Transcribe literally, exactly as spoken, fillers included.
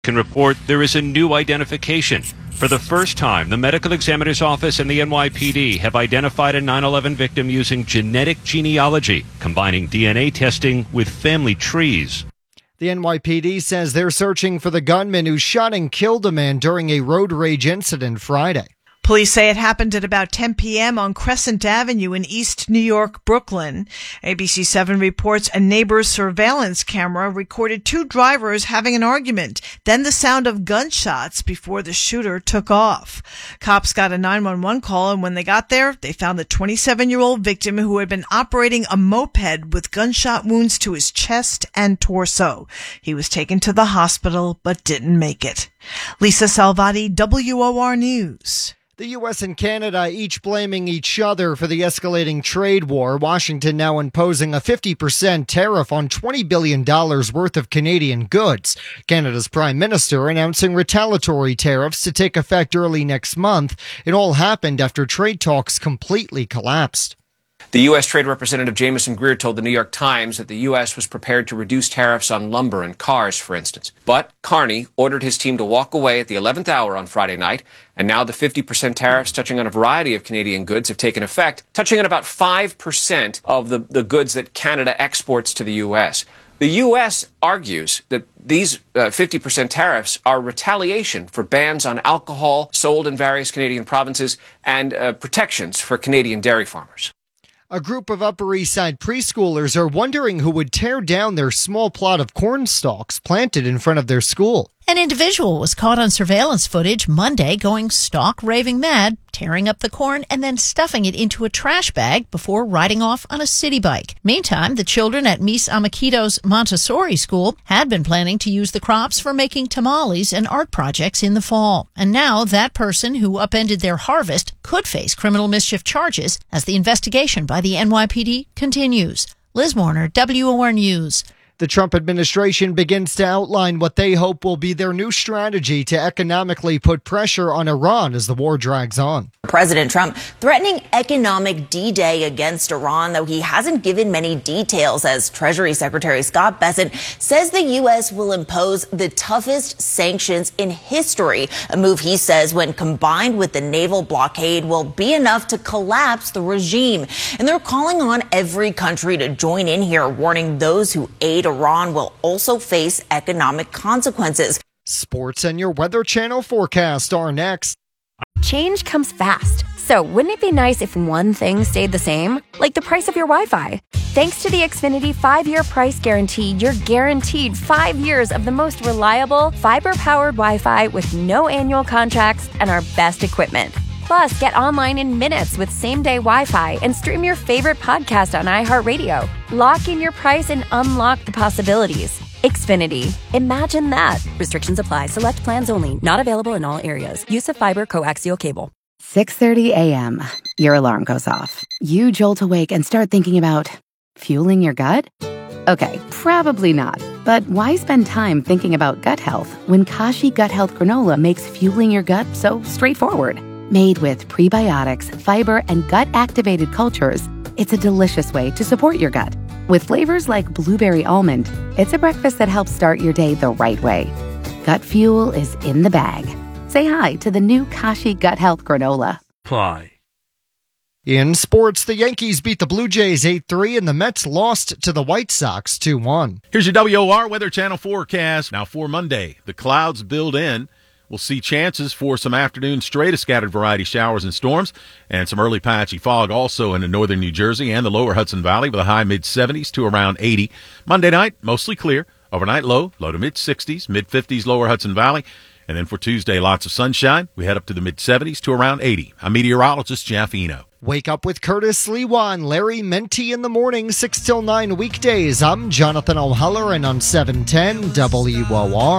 Can report there is a new identification. For the first time, the Medical Examiner's Office and the N Y P D have identified a nine eleven victim using genetic genealogy, combining D N A testing with family trees. The N Y P D says they're searching for the gunman who shot and killed a man during a road rage incident Friday. Police say it happened at about ten p.m. on Crescent Avenue in East New York, Brooklyn. A B C seven reports a neighbor's surveillance camera recorded two drivers having an argument, then the sound of gunshots before the shooter took off. Cops got a nine one one call, and when they got there, they found the twenty-seven-year-old victim who had been operating a moped with gunshot wounds to his chest and torso. He was taken to the hospital but didn't make it. Lisa Salvati, W O R News. The U S and Canada each blaming each other for the escalating trade war. Washington now imposing a fifty percent tariff on twenty billion dollars worth of Canadian goods. Canada's Prime Minister announcing retaliatory tariffs to take effect early next month. It all happened after trade talks completely collapsed. The U S. Trade Representative Jameson Greer told the New York Times that the U S was prepared to reduce tariffs on lumber and cars, for instance. But Carney ordered his team to walk away at the eleventh hour on Friday night, and now the fifty percent tariffs touching on a variety of Canadian goods have taken effect, touching on about five percent of the, the goods that Canada exports to the U S. The U S argues that these uh, fifty percent tariffs are retaliation for bans on alcohol sold in various Canadian provinces and uh, protections for Canadian dairy farmers. A group of Upper East Side preschoolers are wondering who would tear down their small plot of corn stalks planted in front of their school. An individual was caught on surveillance footage Monday going stark raving mad, tearing up the corn and then stuffing it into a trash bag before riding off on a city bike. Meantime, the children at Miss Amaquito's Montessori school had been planning to use the crops for making tamales and art projects in the fall. And now that person who upended their harvest could face criminal mischief charges as the investigation by the N Y P D continues. Liz Warner, W O R News. The Trump administration begins to outline what they hope will be their new strategy to economically put pressure on Iran as the war drags on. President Trump threatening economic D-Day against Iran, though he hasn't given many details, as Treasury Secretary Scott Bessent says the U S will impose the toughest sanctions in history, a move he says, when combined with the naval blockade, will be enough to collapse the regime. And they're calling on every country to join in here, warning those who aid Iran will also face economic consequences. Sports and your Weather Channel forecast are next. Change comes fast, so wouldn't it be nice if one thing stayed the same? Like the price of your Wi-Fi. Thanks to the Xfinity five-year price guarantee, you're guaranteed five years of the most reliable, fiber-powered Wi-Fi with no annual contracts and our best equipment. Plus, get online in minutes with same-day Wi-Fi and stream your favorite podcast on iHeartRadio. Lock in your price and unlock the possibilities. Xfinity. Imagine that. Restrictions apply. Select plans only. Not available in all areas. Use of fiber coaxial cable. six thirty a.m. Your alarm goes off. You jolt awake and start thinking about fueling your gut? Okay, probably not. But why spend time thinking about gut health when Kashi Gut Health Granola makes fueling your gut so straightforward? Made with prebiotics, fiber, and gut-activated cultures, it's a delicious way to support your gut. With flavors like blueberry almond, it's a breakfast that helps start your day the right way. Gut fuel is in the bag. Say hi to the new Kashi Gut Health Granola. Apply. In sports, the Yankees beat the Blue Jays eight three and the Mets lost to the White Sox two one. Here's your W O R Weather Channel forecast. Now for Monday, the clouds build in. We'll see chances for some afternoon straight of scattered variety showers and storms and some early patchy fog also in the northern New Jersey and the lower Hudson Valley with a high mid-seventies to around eighty. Monday night, mostly clear. Overnight low, low to mid-sixties, mid-fifties lower Hudson Valley. And then for Tuesday, lots of sunshine. We head up to the mid-seventies to around eighty. I'm meteorologist Jeff Eno. Wake up with Curtis Lewa and Larry Menti in the morning, six till nine weekdays. I'm Jonathan O'Halloran on seven ten W O R.